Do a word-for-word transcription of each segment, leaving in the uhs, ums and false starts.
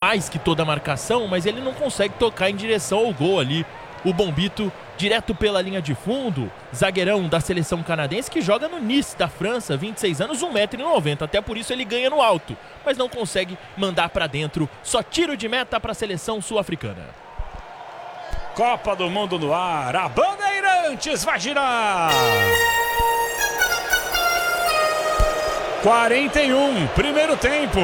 mais que toda a marcação, mas ele não consegue tocar em direção ao gol ali. O Bombito direto pela linha de fundo, zagueirão da seleção canadense que joga no Nice da França, vinte e seis anos, um metro e noventa, até por isso ele ganha no alto, mas não consegue mandar para dentro, só tiro de meta para a seleção sul-africana. Copa do Mundo no ar, a Bandeirantes vai girar! quarenta e um, primeiro tempo.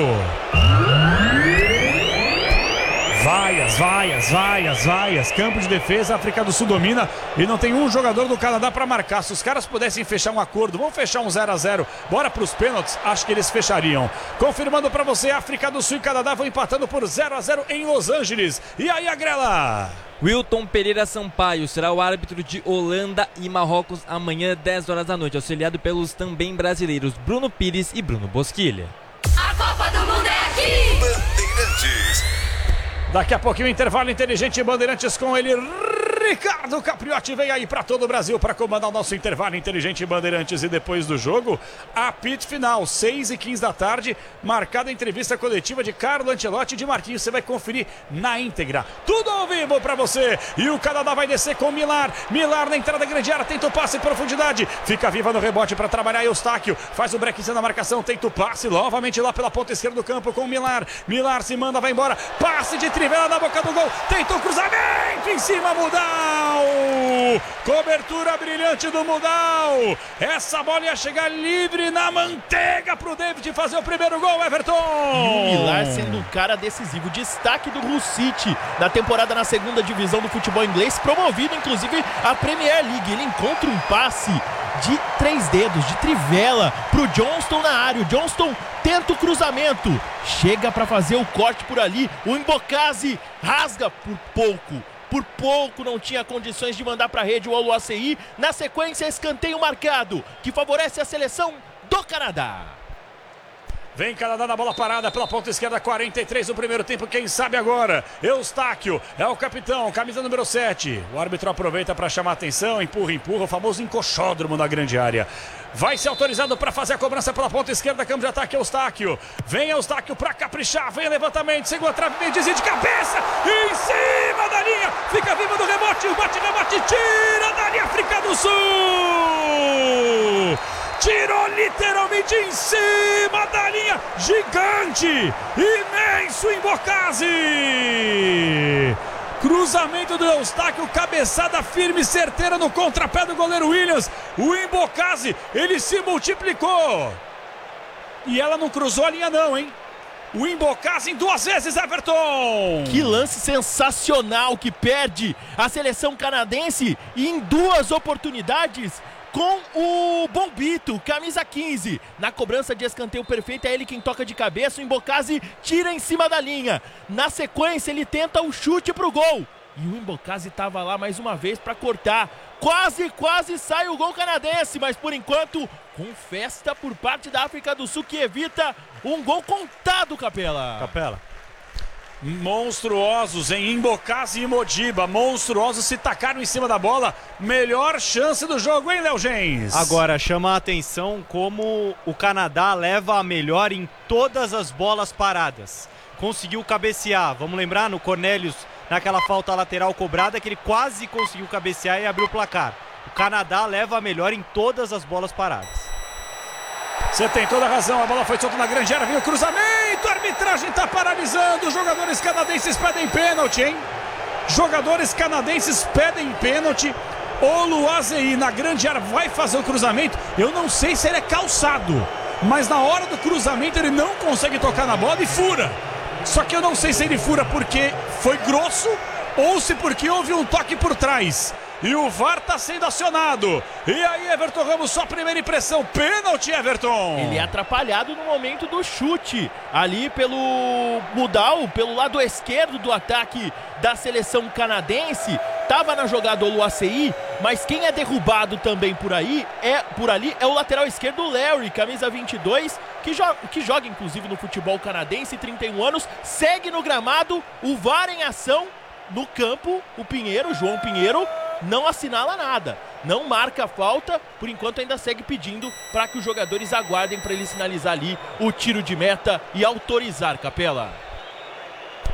Vaias, vaias, vaias, vaias. Campo de defesa, a África do Sul domina e não tem um jogador do Canadá para marcar. Se os caras pudessem fechar um acordo, vamos fechar um zero a zero, bora para os pênaltis, acho que eles fechariam. Confirmando para você, África do Sul e Canadá vão empatando por zero a zero em Los Angeles. E aí, Agrela? Wilton Pereira Sampaio será o árbitro de Holanda e Marrocos amanhã, dez horas da noite, auxiliado pelos também brasileiros Bruno Pires e Bruno Bosquilha. A Copa do Mundo é aqui! Bandeirantes. Daqui a pouquinho, intervalo inteligente Bandeirantes com ele, Ricardo Capriotti vem aí para todo o Brasil para comandar o nosso intervalo inteligente Bandeirantes. E depois do jogo, apito final, seis e quinze da tarde, marcada a entrevista coletiva de Carlo Ancelotti e de Marquinhos. Você vai conferir na íntegra, tudo ao vivo para você. E o Canadá vai descer com Millar, Millar na entrada da grande área, tenta o passe em profundidade, fica viva no rebote para trabalhar Eustáquio, faz o break na marcação, tenta o passe novamente lá pela ponta esquerda do campo com Millar, Millar se manda, vai embora, passe de trivela na boca do gol, tenta o cruzamento em cima, Mudal, cobertura brilhante do Mudal, essa bola ia chegar livre na manteiga pro David fazer o primeiro gol, Everton. E o Millar sendo um cara decisivo, destaque do Hull City na temporada na segunda divisão do futebol inglês, promovido inclusive à Premier League. Ele encontra um passe de três dedos, de trivela pro Johnston na área. O Johnston tenta o cruzamento, chega para fazer o corte por ali, o Embocase rasga por pouco. Por pouco não tinha condições de mandar para a rede o Oluwaseyi. Na sequência, escanteio marcado, que favorece a seleção do Canadá. Vem Canadá na bola parada pela ponta esquerda, quarenta e três do primeiro tempo, quem sabe agora. Eustáquio é o capitão, camisa número sete. O árbitro aproveita para chamar a atenção, empurra, empurra, o famoso encoxódromo na grande área. Vai ser autorizado para fazer a cobrança pela ponta esquerda, campo de ataque, Eustáquio. Vem Eustáquio para caprichar, vem levantamento, segura a trave, vem desvio de cabeça, em cima da linha, fica viva no rebote, bate, rebate, tira da linha, África do Sul! Tirou literalmente em cima da linha, gigante, imenso Embocase. Cruzamento do Eustáquio, cabeçada firme e certeira no contrapé do goleiro Williams. O Embocase, ele se multiplicou. E ela não cruzou a linha não, hein? O Embocase em duas vezes, Everton! Que lance sensacional que perde a seleção canadense e em duas oportunidades com o Bombito, camisa quinze. Na cobrança de escanteio perfeito, é ele quem toca de cabeça, o Embocase tira em cima da linha. Na sequência, ele tenta o chute pro gol. E o Embocase estava lá mais uma vez para cortar. Quase, quase sai o gol canadense, mas por enquanto, com festa por parte da África do Sul, que evita um gol contado, Capela. Capela. Monstruosos em Embocase e Modiba, monstruosos se tacaram em cima da bola, melhor chance do jogo, hein, Léo Gens? Agora chama a atenção como o Canadá leva a melhor em todas as bolas paradas, conseguiu cabecear, vamos lembrar no Cornelius, naquela falta lateral cobrada que ele quase conseguiu cabecear e abrir o placar. O Canadá leva a melhor em todas as bolas paradas. Você tem toda a razão, a bola foi solta na grande área, vem o cruzamento, a arbitragem está paralisando, os jogadores canadenses pedem pênalti, hein? Jogadores canadenses pedem pênalti, Oluwaseyi na grande área vai fazer o cruzamento, eu não sei se ele é calçado, mas na hora do cruzamento ele não consegue tocar na bola e fura. Só que eu não sei se ele fura porque foi grosso ou se porque houve um toque por trás. E o V A R está sendo acionado. E aí, Everton Ramos, sua primeira impressão. Pênalti, Everton. Ele é atrapalhado no momento do chute. Ali pelo Mudal, pelo lado esquerdo do ataque da seleção canadense. Tava na jogada o Oluwaseyi, mas quem é derrubado também por aí, é, por ali, é o lateral esquerdo, o Larry, camisa vinte e dois, que, jo que joga inclusive no futebol canadense, trinta e um anos, segue no gramado, o V A R em ação. No campo, o Pinheiro, João Pinheiro, não assinala nada, não marca a falta, por enquanto ainda segue pedindo para que os jogadores aguardem para ele sinalizar ali o tiro de meta e autorizar, Capela.